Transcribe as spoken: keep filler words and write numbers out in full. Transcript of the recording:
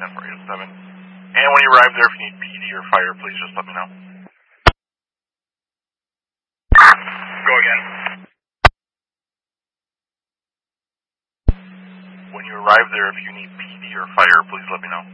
ten four eight seven. And when you arrive there, if you need P D or fire, please just let me know. Go again. When you arrive there, if you need P D or fire, please let me know.